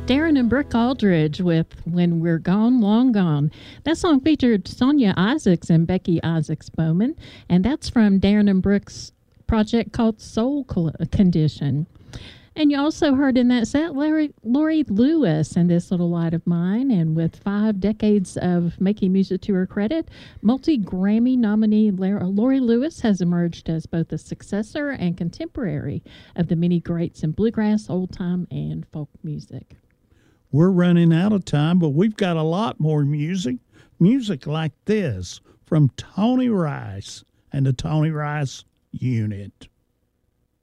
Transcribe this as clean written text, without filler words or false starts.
Darren and Brooke Aldridge with When We're Gone, Long Gone. That song featured Sonia Isaacs and Becky Isaacs Bowman, and that's from Darren and Brooke's project called Condition. And you also heard in that set Lori Lewis and This Little Light of Mine. And with 5 decades of making music to her credit, multi-Grammy nominee Lori Lewis has emerged as both a successor and contemporary of the many greats in bluegrass, old-time, and folk music. We're running out of time, but we've got a lot more music like this from Tony Rice and the Tony Rice Unit.